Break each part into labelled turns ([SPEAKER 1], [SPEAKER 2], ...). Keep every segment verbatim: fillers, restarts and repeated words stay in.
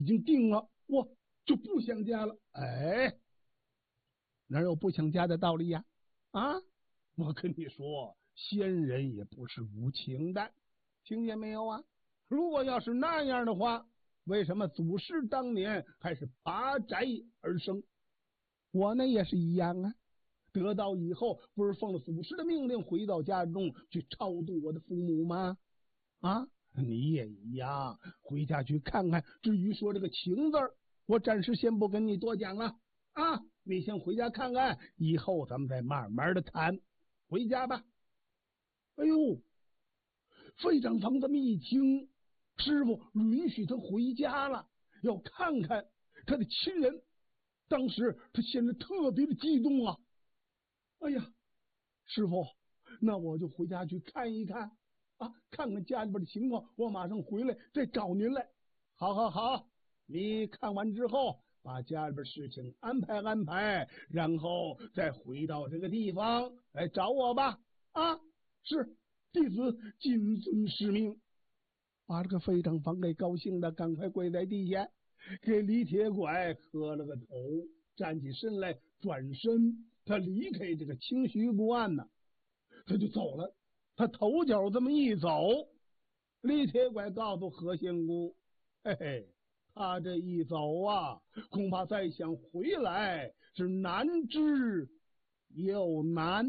[SPEAKER 1] 已经定了，我就不想家了。哎，哪有不想家的道理呀？啊，我跟你说，先人也不是无情的，听见没有啊？如果要是那样的话，为什么祖师当年还是拔宅而生？我呢也是一样啊。得到以后，不是奉了祖师的命令，回到家中去超度我的父母吗？啊，你也一样，回家去看看。至于说这个情字儿，我暂时先不跟你多讲了啊，你先回家看看，以后咱们再慢慢的谈。回家吧。哎呦，费长房这么一听，师傅允许他回家了，要看看他的亲人。当时他显得特别的激动啊！哎呀，师傅，那我就回家去看一看啊，看看家里边的情况，我马上回来再找您来。好好好，你看完之后把家里边事情安排安排，然后再回到这个地方来找我吧。啊，是，弟子谨遵师命。把这个费长房给高兴的，赶快跪在地下，给李铁拐磕了个头，站起身来，转身他离开这个清虚观呢，他就走了。他头脚这么一走，李铁拐告诉何仙姑：“嘿嘿，他这一走啊，恐怕再想回来是难之又难。”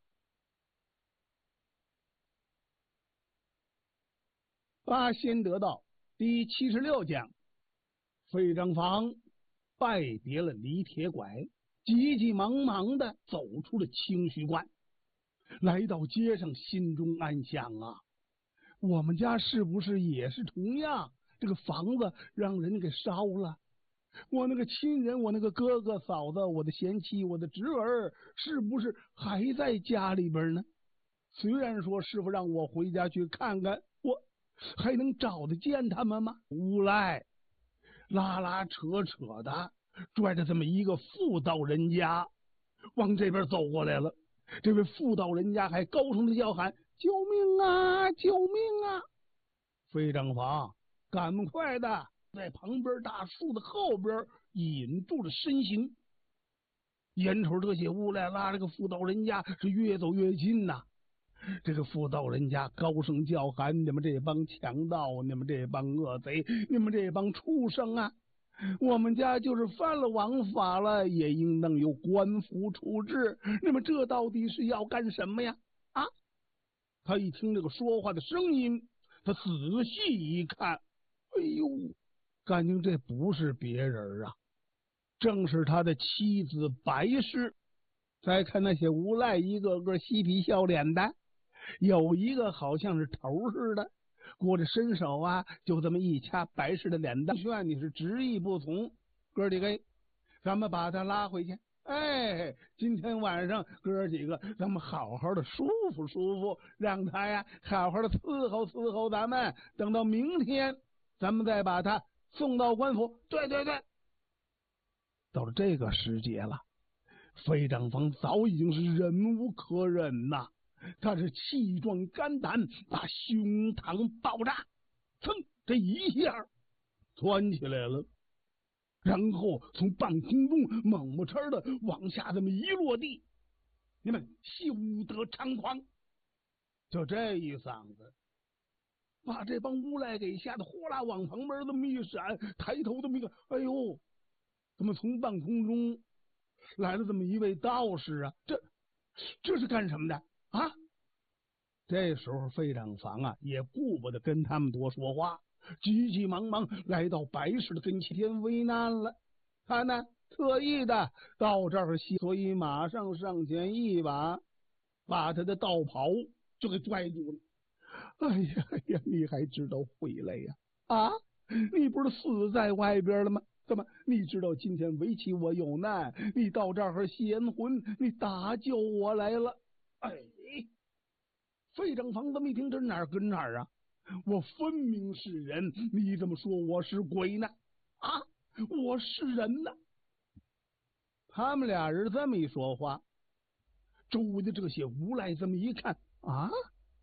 [SPEAKER 1] 八仙得道第七十六讲，费正房拜别了李铁拐，急急忙忙的走出了清虚观，来到街上，心中暗想啊，我们家是不是也是同样，这个房子让人给烧了？我那个亲人，我那个哥哥嫂子，我的贤妻，我的侄儿，是不是还在家里边呢？虽然说师傅让我回家去看看，我还能找得见他们吗？无赖拉拉扯扯的拽着这么一个妇道人家往这边走过来了。这位妇道人家还高声的叫喊：“救命啊！救命啊！”费正房赶快的在旁边大树的后边引住了身形。眼瞅这些无赖拉这个妇道人家是越走越近呐、啊。这个妇道人家高声叫喊：“你们这帮强盗，你们这帮恶贼，你们这帮畜生啊！我们家就是犯了王法了，也应当由官府处置。你们这到底是要干什么呀？”啊！他一听这个说话的声音，他仔细一看，哎呦，感情这不是别人啊，正是他的妻子白氏。再看那些无赖，一个个嬉皮笑脸的，有一个好像是头似的，过着伸手啊，就这么一掐白氏的脸蛋。劝你是执意不从，哥几个，咱们把他拉回去。哎，今天晚上哥几个，咱们好好的舒服舒服，让他呀好好的伺候伺候咱们。等到明天，咱们再把他送到官府。对对对，到了这个时节了，费正房早已经是忍无可忍呐。他是气壮肝胆，把胸膛爆炸，噌，这一下窜起来了，然后从半空中猛不哧的往下这么一落地，你们休得猖狂！就这一嗓子，把这帮无赖给吓得呼啦往旁边这么一闪，抬头这么一个，哎呦，怎么从半空中来了这么一位道士啊？这这是干什么的啊？这时候费正房啊也顾不得跟他们多说话，急急忙忙来到白氏的跟前。为难了他呢，特意的到这儿，所以马上上前一把把他的道袍就给拽住了。哎呀呀，你还知道回来呀？啊，你不是死在外边了吗？怎么你知道今天围棋我有难，你到这儿显魂，你搭救我来了？哎，费正房这么一听，这哪儿跟哪儿啊？我分明是人，你怎么说我是鬼呢？啊，我是人呢！他们俩人这么一说话，周围的这些无赖这么一看啊，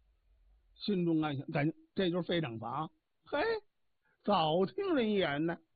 [SPEAKER 1] 心中暗想，感觉这就是费正房。嘿，早听人言呢，